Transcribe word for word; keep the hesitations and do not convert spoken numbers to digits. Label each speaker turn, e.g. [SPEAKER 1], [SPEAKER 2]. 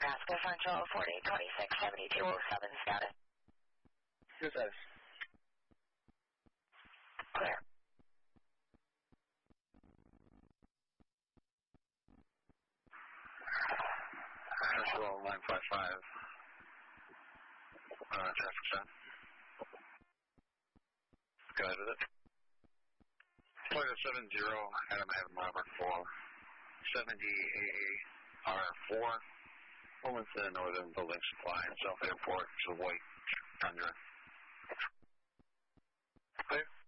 [SPEAKER 1] Pascal Central, forty twenty-six seventy-two oh seven, status.
[SPEAKER 2] Good status.
[SPEAKER 1] Clear.
[SPEAKER 2] Central nine five five. Uh, traffic shot. Go ahead with it. Toyota seven zero, Adam Adam Robert four, seventy A A R four, Wilmington Northern Building Supply, South Airport, to White Tundra. Clear.